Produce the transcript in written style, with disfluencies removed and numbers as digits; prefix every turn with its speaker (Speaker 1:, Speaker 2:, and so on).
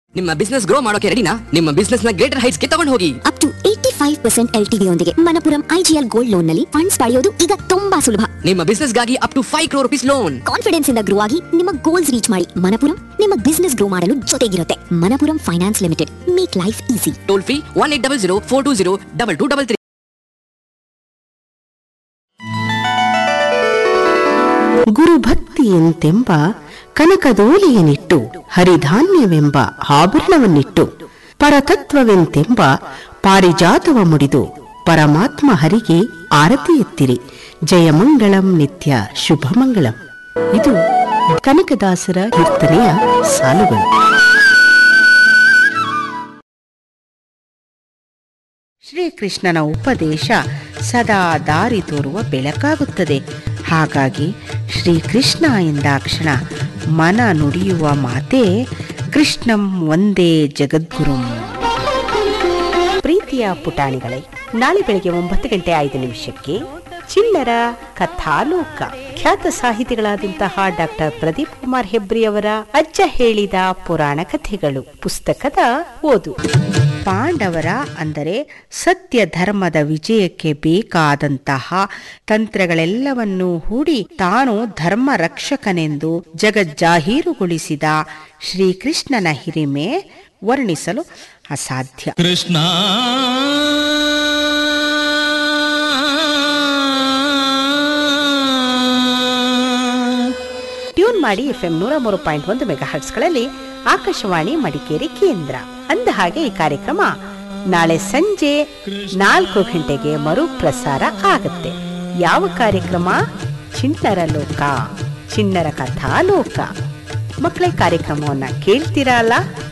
Speaker 1: ನಿಮ್ಮ business grow ಮಾಡೋಕೆ ರೆಡಿನಾ? ನಿಮ್ಮ ಬಿಸ್ನೆಸ್ ನ ಗ್ರೇಟರ್ ಹೈಟ್ಸ್ ಗೆ ತಗೊಂಡು ಹೋಗಿ.
Speaker 2: ಅಪ್ ಟು 85% LTV ಯೊಂದಿಗೆ ಮಣಪುರಂ IGL ಗೋಲ್ಡ್ ಲೋನ್ ನಲ್ಲಿ ಫಂಡ್ಸ್ ಪಡೆಯೋದು ಈಗ ತುಂಬಾ ಸುಲಭ.
Speaker 1: ನಿಮ್ಮ ಬಿಸ್ನೆಸ್ ಗಾಗಿ up to 5 crore rupees loan.
Speaker 2: Confidence ಇಂದ ಗ್ರೋ ಆಗಿ ನಿಮ್ಮ ಗೋಲ್ಸ್ ರೀಚ್ ಮಾಡಿ. ಮಣಪುರಂ ನಿಮ್ಮ ಬಿಸ್ನೆಸ್ ಗ್ರೋ ಮಾಡಲು ಜೊತೆಗಿರುತ್ತೆ. Manappuram finance limited, make life easy.
Speaker 1: Toll free 1800 420 2233.
Speaker 3: ಗುರುಭಕ್ತಿಯಂತೆಂಬ ಕನಕದೋಲಿಯನಿಟ್ಟು ಹರಿಧಾನ್ಯವೆಂಬ ಆಭರಣವನ್ನಿಟ್ಟು ಪರತತ್ವವೆಂತೆಂಬ ಪಾರಿಜಾತವ ಮುಡಿದು ಪರಮಾತ್ಮ ಹರಿಗೆ ಆರತಿ ಎತ್ತಿರಿ. ಜಯಮಂಗಳಂ ನಿತ್ಯ ಶುಭಮಂಗಳಂ. ಇದು ಕನಕದಾಸರ ಕೀರ್ತನೆಯ ಸಾಲುಗಳು. ಶ್ರೀಕೃಷ್ಣನ ಉಪದೇಶ ಸದಾ ದಾರಿ ತೋರುವ ಬೆಳಕಾಗುತ್ತದೆ. ಹಾಗಾಗಿ ಶ್ರೀಕೃಷ್ಣ ಎಂದಾಕ್ಷಣ ಮನ ನುಡಿಯುವ ಮಾತೇ ಕೃಷ್ಣಂ ಒಂದೇ ಜಗದ್ಗುರುಂ. ಪ್ರೀತಿಯ ಪುಟಾಣಿಗಳೇ, ನಾಳೆ ಬೆಳಗ್ಗೆ 9:05 ಚಿಣ್ಣರ ಕಥಾಲೋಕ. ಖ್ಯಾತ ಸಾಹಿತಿಗಳಾದಂತಹ ಡಾಕ್ಟರ್ ಪ್ರದೀಪ್ ಕುಮಾರ್ ಹೆಬ್ರಿ ಅವರ ಅಜ್ಜ ಹೇಳಿದ ಪುರಾಣ ಕಥೆಗಳು ಪುಸ್ತಕದ ಓದು. ಪಾಂಡವರ ಅಂದರೆ ಸತ್ಯ ಧರ್ಮದ ವಿಜಯಕ್ಕೆ ಬೇಕಾದಂತಹ ತಂತ್ರಗಳೆಲ್ಲವನ್ನೂ ಹೂಡಿ ತಾನು ಧರ್ಮ ರಕ್ಷಕನೆಂದು ಜಗಜ್ಜಾಹೀರುಗೊಳಿಸಿದ ಶ್ರೀಕೃಷ್ಣನ ಹಿರಿಮೆ ವರ್ಣಿಸಲು ಅಸಾಧ್ಯ.
Speaker 4: ಕೃಷ್ಣ
Speaker 3: ಟ್ಯೂನ್ ಮಾಡಿ FM 103.1 ಮೆಗಾಹರ್ಟ್ಸ್ಗಳಲ್ಲಿ ಆಕಾಶವಾಣಿ ಮಡಿಕೇರಿ ಕೇಂದ್ರ. ಅಂದ ಹಾಗೆ ಈ ಕಾರ್ಯಕ್ರಮ ನಾಳೆ ಸಂಜೆ 4 ಗಂಟೆಗೆ ಮರುಪ್ರಸಾರ ಆಗುತ್ತೆ. ಯಾವ ಕಾರ್ಯಕ್ರಮ? ಚಿಣ್ಣರ ಲೋಕ, ಚಿಣ್ಣರ ಕಥಾಲೋಕ. ಮಕ್ಕಳ ಕಾರ್ಯಕ್ರಮವನ್ನ ಕೇಳ್ತೀರಾ ಅಲ್ಲ?